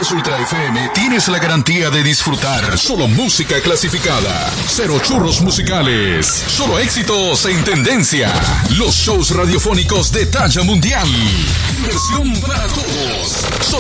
Eclipses Ultra FM tienes la garantía de disfrutar solo música clasificada, cero churros musicales, solo éxitos en tendencia, los shows radiofónicos de talla mundial, diversión para todos, solo